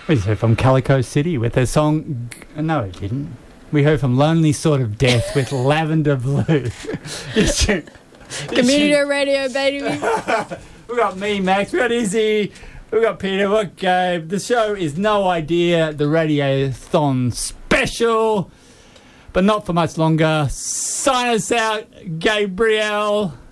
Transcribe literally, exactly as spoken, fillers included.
We just heard from Calico City with their song... No, it didn't. We heard from Lonely Sort of Death with Lavender Blue. Community radio, baby. We got me, Max. We got Izzy. We got Peter. We got Gabe. The show is No Idea, the Radiothon special. But not for much longer. Sign us out, Gabrielle.